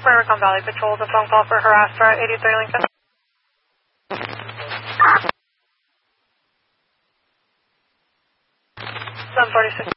Rivercon Valley Patrol, the phone call for harasser at 83 Lincoln. 746.